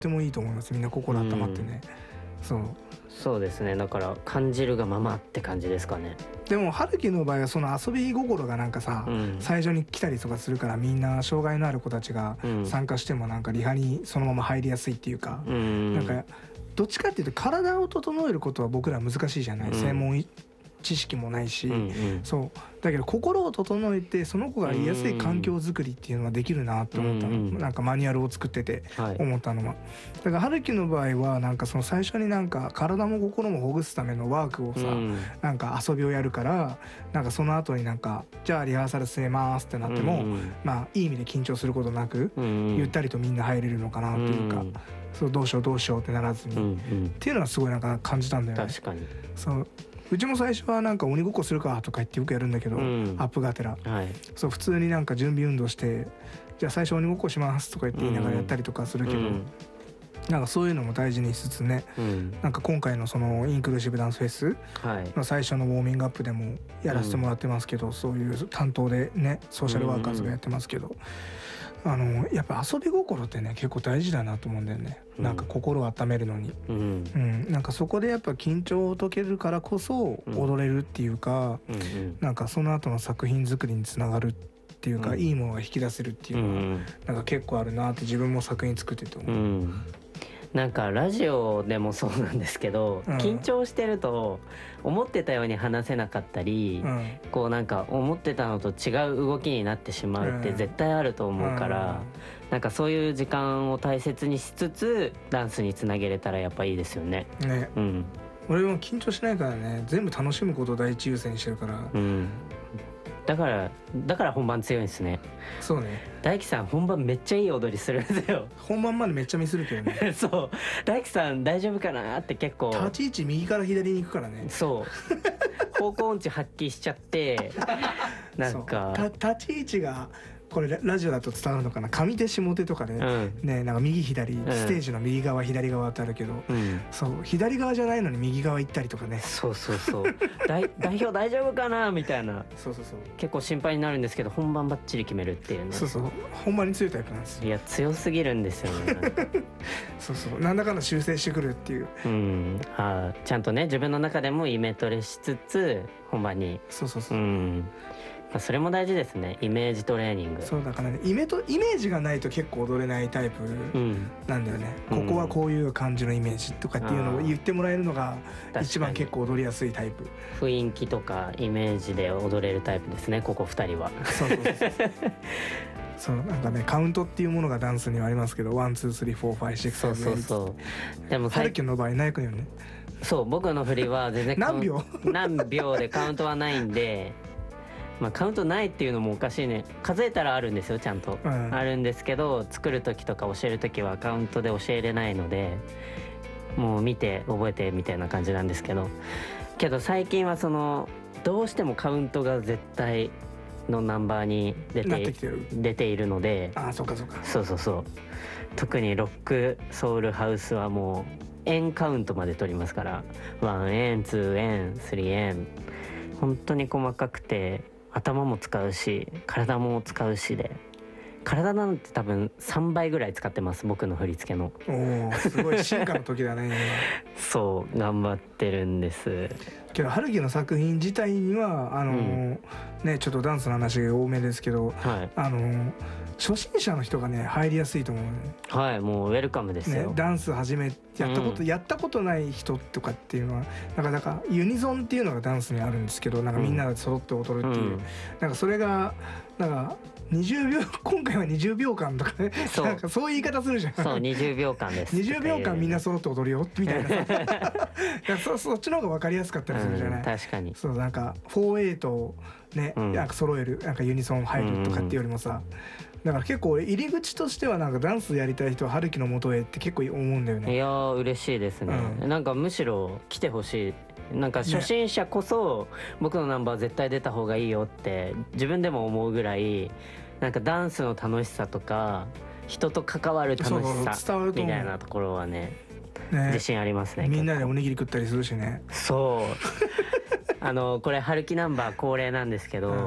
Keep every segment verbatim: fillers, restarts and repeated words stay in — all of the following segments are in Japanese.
てもいいと思います。みんな心温まってね、うん、そうそうですね。だから感じるがままって感じですかね。 でも春樹の場合はその遊び心がなんかさ、うん、最初に来たりとかするから、みんな障害のある子たちが参加してもなんかリハにそのまま入りやすいっていうか、うん、なんかどっちかっていうと体を整えることは僕ら難しいじゃない、うん、専門知識もないし、うんうん、そうだけど心を整えてその子が言いやすい環境づくりっていうのができるなって思ったの、うんうん、なんかマニュアルを作ってて思ったのは、はい、だから春樹の場合はなんかその最初になんか体も心もほぐすためのワークをさ、うん、なんか遊びをやるから、なんかその後になんかじゃあリハーサル進めますってなっても、うんうん、まあいい意味で緊張することなく、うんうん、ゆったりとみんな入れるのかなっていうか、うん、そうどうしようどうしようってならずに、うんうん、っていうのはすごいなんか感じたんだよね。 確かにそううちも最初はなんか鬼ごっこするかとか言ってよくやるんだけど、うん、アップがてら、はい、そう普通になんか準備運動してじゃあ最初鬼ごっこしますとか言って言いながらやったりとかするけど、うん、なんかそういうのも大事にしつつね、うん、なんか今回のそのインクルーシブダンスフェスの最初のウォーミングアップでもやらせてもらってますけど、うん、そういう担当でねソーシャルワーカーズがやってますけど、うんうんあのやっぱ遊び心ってね結構大事だなと思うんだよね、うん、なんか心を温めるのに、うんうん、なんかそこでやっぱ緊張を解けるからこそ踊れるっていうか、うん、なんかその後の作品作りにつながるっていうか、うん、いいものが引き出せるっていうのは、うん、なんか結構あるなって自分も作品作ってて思う、うんなんかラジオでもそうなんですけど、うん、緊張してると思ってたように話せなかったり、うん、こうなんか思ってたのと違う動きになってしまうって絶対あると思うから、うん、なんかそういう時間を大切にしつつダンスにつなげれたらやっぱいいですよね。 ね、うん、俺も緊張しないからね、全部楽しむことを第一優先にしてるから、うんだからだから本番強いんですね。 そうね。 大樹さん本番めっちゃいい踊りするんですよ。 本番までめっちゃミスるけどね。 そう大樹さん大丈夫かなって結構立ち位置右から左に行くからね。 そう方向音痴発揮しちゃってなんか立ち位置がこれラジオだと伝わるのかな、上手下手とかで、ねうん、ねなんか右左、うん、ステージの右側左側ってあるけど、うん、そう左側じゃないのに右側行ったりとかね。 そうそうそう代, 代表大丈夫かなみたいなそうそうそう結構心配になるんですけど本番バッチリ決めるっていうね。 そうそう本番に強いタイプなんですよ。 いや強すぎるんですよねそうそうなんだかんだ修正してくるっていう、 うん、あちゃんとね自分の中でもイメトレしつつ本番にそうそうそう、 うんそれも大事ですね、イメージトレーニング。 そうだからねイメとイメージがないと結構踊れないタイプなんだよね、うん、ここはこういう感じのイメージとかっていうのを言ってもらえるのが一番結構踊りやすいタイプ。 雰囲気とかイメージで踊れるタイプですねここふたりは。 そうそうそうそうそうなんかねカウントっていうものがダンスにはありますけどワンツースリーフォーファイシックスそうそうそうでも春樹の場合ないくよね。 そう僕の振りは全然何秒何秒でカウントはないんでまあ、カウントないっていうのもおかしいね。数えたらあるんですよちゃんと、うん、あるんですけど作る時とか教える時はカウントで教えれないのでもう見て覚えてみたいな感じなんですけどけど最近はそのどうしてもカウントが絶対のナンバーに出 て, て出ているのであそうかそうかそうそうそう特にロックソウルハウスはもう円カウントまで取りますからワン円ツー円スリー円本当に細かくて頭も使うし体も使うしで体なんて多分さんばいぐらい使ってます僕の振り付けの。 おおすごい進化の時だねそう頑張ってるんですけど春樹の作品自体にはあのーうん、ねちょっとダンスの話が多めですけど、はい、あのー、初心者の人がね入りやすいと思うね。 はいもうウェルカムですよ、 ね、ダンス始めやったこと、うん、やったことない人とかっていうのはなかなかユニゾンっていうのがダンスにあるんですけどなんかみんなで揃って踊るっていう、うん、なんかそれがなんかにじゅうびょう今回はにじゅうびょうかんとかねそうなんかそういう言い方するじゃん。 そうにじゅうびょうかんですにじゅうびょうかんみんな揃って踊るよみたいなそ, そっちの方が分かりやすかったりするじゃない、うん、 確かにそうなんかフォーエイトをね、うん、なんか揃えるなんかユニソン入るとかっていうよりもさ、うんうんだから結構入り口としてはなんかダンスやりたい人は春樹の元へって結構思うんだよね。 いやー嬉しいですね、うん、なんかむしろ来てほしい。なんか初心者こそ僕のナンバー絶対出た方がいいよって自分でも思うぐらいなんかダンスの楽しさとか人と関わる楽しさみたいなところは ね, ね自信ありますね。 みんなでおにぎり食ったりするしね。 そうあのこれ春樹ナンバー恒例なんですけど、うん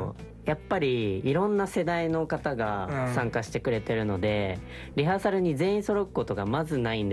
やっぱりいろんな世代の方が参加してくれてるので、うん、リハーサルに全員揃うことがまずないん